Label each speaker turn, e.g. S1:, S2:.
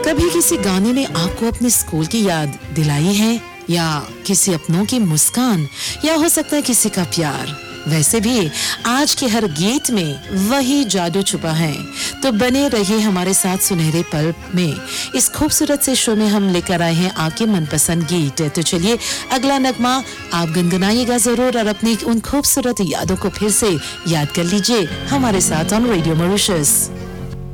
S1: कभी किसी गाने ने आपको अपने स्कूल की याद दिलाई है, या किसी अपनों की मुस्कान, या हो सकता है किसी का प्यार। वैसे भी आज के हर गीत में वही जादू छुपा है। तो बने रहिए हमारे साथ सुनहरे पल में। इस खूबसूरत से शो में हम लेकर आए हैं आपके मनपसंद गीत। तो चलिए अगला नगमा आप गुनगुनाइएगा जरूर और अपनी उन खूबसूरत यादों को फिर से याद कर लीजिए हमारे साथ ऑन रेडियो मॉरिशस।